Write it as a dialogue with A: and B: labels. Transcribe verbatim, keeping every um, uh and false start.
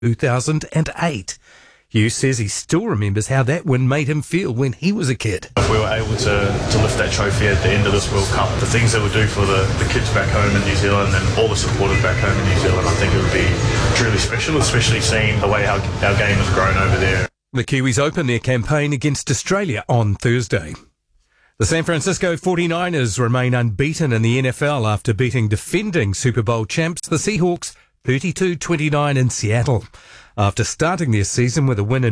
A: two thousand eight. Hughes says he still remembers how that win made him feel when he was a kid.
B: If we were able to, to lift that trophy at the end of this World Cup, the things it would do for the, the kids back home in New Zealand and all the supporters back home in New Zealand, I think it would be truly special, especially seeing the way our, our game has grown over there.
A: The Kiwis open their campaign against Australia on Thursday. The San Francisco forty-niners remain unbeaten in the N F L after beating defending Super Bowl champs, the Seahawks, thirty-two twenty-nine in Seattle. After starting their season with a win in